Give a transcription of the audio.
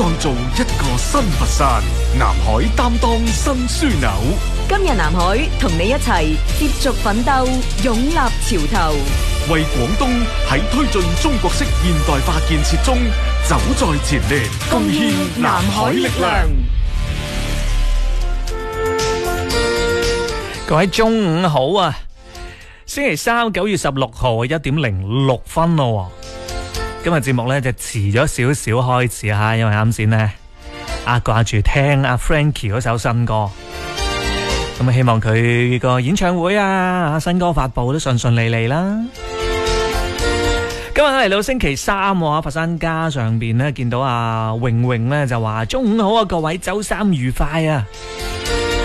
創造一個新佛山。南海擔當新樞紐， 今日南海同你一齊接續奮鬥，勇立潮頭， 為廣東喺推進中國式現代化建設中走在前列，貢獻南海力量。 各位中午好啊！星期三9月16號1:06咯。今日節目咧就遲咗少少開始吓，因為啱先咧掛住聽阿 Frankie 嗰首新歌，咁希望佢個演唱會新歌發佈都順順利利啦。今日嚟到星期三喎，佛山家上邊咧見到阿榮榮咧就話中午好啊，各位周三愉快啊！